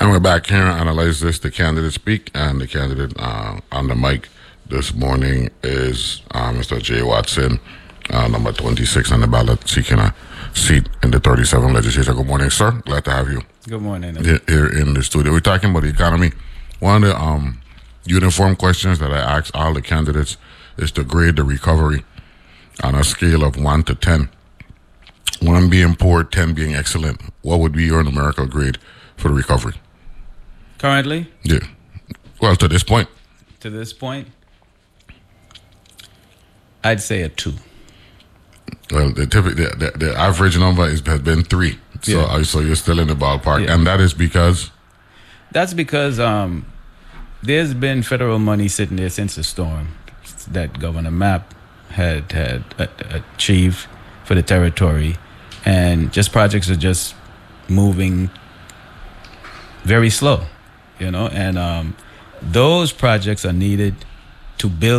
And we're back here to analyze this. The candidate speak, and the candidate on the mic this morning is Mr. Jay Watson, number 26 on the ballot, seeking a seat in the 37th legislature. Good morning, sir. Glad to have you. Good morning. Here in the studio. We're talking about the economy. One of the uniform questions that I ask all the candidates is to grade the recovery on a scale of 1 to 10. 1 being poor, 10 being excellent. What would be your numerical grade for the recovery? Currently? Yeah. Well, to this point. To this point, I'd say a 2. Well, the average number has been 3. So, Yeah. So you're still in the ballpark. Yeah. And that is because? That's because there's been federal money sitting there since the storm that Governor Mapp had achieved for the territory. And just projects are just moving very slow, and those projects are needed to build